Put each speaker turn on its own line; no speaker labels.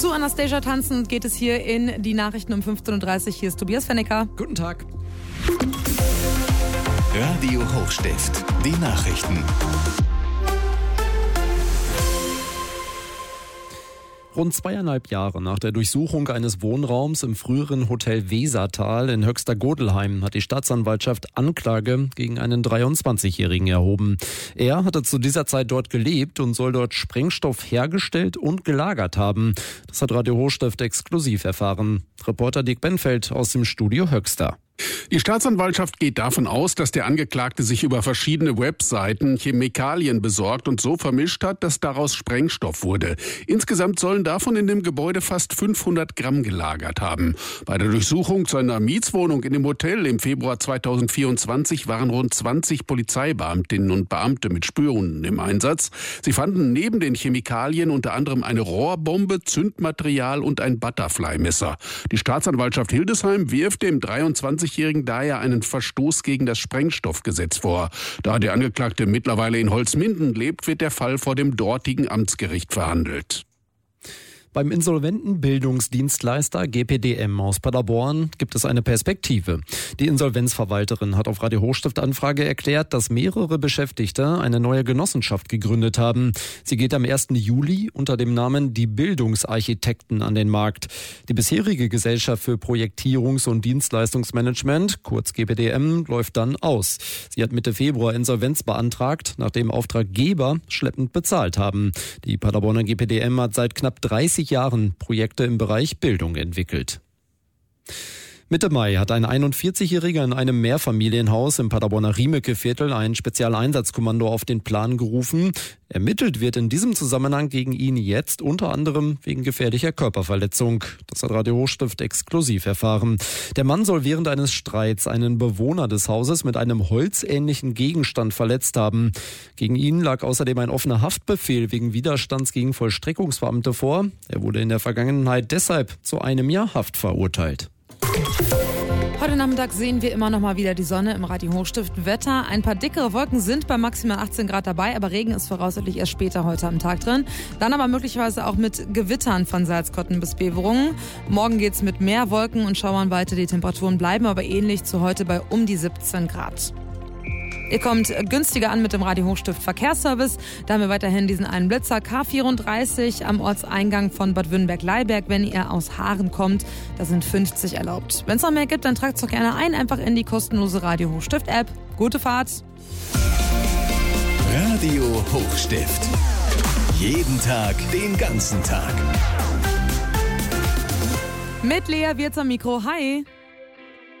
Zu Anastasia tanzen geht es hier in die Nachrichten um 15.30 Uhr. Hier ist Tobias Fennecker.
Guten Tag.
Radio Hochstift, die Nachrichten.
Rund 2,5 Jahre nach der Durchsuchung eines Wohnraums im früheren Hotel Wesertal in Höxter-Godelheim hat die Staatsanwaltschaft Anklage gegen einen 23-Jährigen erhoben. Er hatte zu dieser Zeit dort gelebt und soll dort Sprengstoff hergestellt und gelagert haben. Das hat Radio Hochstift exklusiv erfahren. Reporter Dick Benfeld aus dem Studio Höxter.
Die Staatsanwaltschaft geht davon aus, dass der Angeklagte sich über verschiedene Webseiten Chemikalien besorgt und so vermischt hat, dass daraus Sprengstoff wurde. Insgesamt sollen davon in dem Gebäude fast 500 Gramm gelagert haben. Bei der Durchsuchung seiner Mietswohnung in dem Hotel im Februar 2024 waren rund 20 Polizeibeamtinnen und Beamte mit Spürhunden im Einsatz. Sie fanden neben den Chemikalien unter anderem eine Rohrbombe, Zündmaterial und ein Butterfly-Messer. Die Staatsanwaltschaft Hildesheim wirft dem 23-Jährigen daher einen Verstoß gegen das Sprengstoffgesetz vor. Da der Angeklagte mittlerweile in Holzminden lebt, wird der Fall vor dem dortigen Amtsgericht verhandelt.
Beim insolventen Bildungsdienstleister GPDM aus Paderborn gibt es eine Perspektive. Die Insolvenzverwalterin hat auf Radio Hochstift Anfrage erklärt, dass mehrere Beschäftigte eine neue Genossenschaft gegründet haben. Sie geht am 1. Juli unter dem Namen Die Bildungsarchitekten an den Markt. Die bisherige Gesellschaft für Projektierungs- und Dienstleistungsmanagement, kurz GPDM, läuft dann aus. Sie hat Mitte Februar Insolvenz beantragt, nachdem Auftraggeber schleppend bezahlt haben. Die Paderborner GPDM hat seit knapp 30 Jahren Projekte im Bereich Bildung entwickelt. Mitte Mai hat ein 41-Jähriger in einem Mehrfamilienhaus im Paderborner Riemeke-Viertel ein Spezialeinsatzkommando auf den Plan gerufen. Ermittelt wird in diesem Zusammenhang gegen ihn jetzt unter anderem wegen gefährlicher Körperverletzung. Das hat Radio Hochstift exklusiv erfahren. Der Mann soll während eines Streits einen Bewohner des Hauses mit einem holzähnlichen Gegenstand verletzt haben. Gegen ihn lag außerdem ein offener Haftbefehl wegen Widerstands gegen Vollstreckungsbeamte vor. Er wurde in der Vergangenheit deshalb zu 1 Jahr Haft verurteilt.
Heute Nachmittag sehen wir immer noch mal wieder die Sonne im Radio Hochstift. Wetter, ein paar dickere Wolken sind bei maximal 18 Grad dabei, aber Regen ist voraussichtlich erst später heute am Tag drin. Dann aber möglicherweise auch mit Gewittern von Salzkotten bis Beverungen. Morgen geht's mit mehr Wolken und Schauern weiter. Die Temperaturen bleiben aber ähnlich zu heute bei um die 17 Grad. Ihr kommt günstiger an mit dem Radio Hochstift Verkehrsservice. Da haben wir weiterhin diesen einen Blitzer K34 am Ortseingang von Bad Wünnberg-Leiberg. Wenn ihr aus Haaren kommt, da sind 50 erlaubt. Wenn es noch mehr gibt, dann tragt es doch gerne ein. Einfach in die kostenlose Radio Hochstift App. Gute Fahrt!
Radio Hochstift. Jeden Tag, den ganzen Tag.
Mit Lea Wirz am Mikro. Hi!